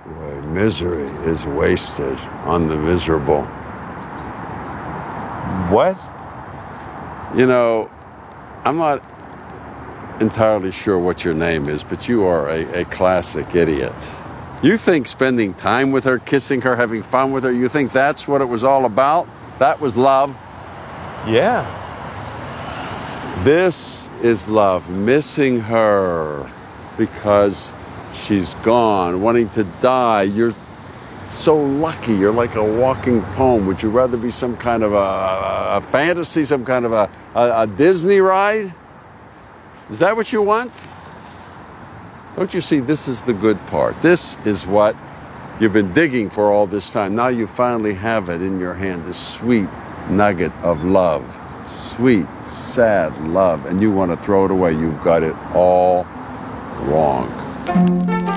Boy, misery is wasted on the miserable. What? You know, I'm not entirely sure what your name is, but you are a classic idiot. You think spending time with her, kissing her, having fun with her, you think that's what it was all about? That was love? Yeah. This is love, missing her because she's gone, wanting to die. You're so lucky. You're like a walking poem. Would you rather be some kind of a fantasy, some kind of a Disney ride? Is that what you want? Don't you see, this is the good part. This is what you've been digging for all this time. Now you finally have it in your hand, this sweet nugget of love. Sweet, sad love. And you want to throw it away. You've got it all wrong.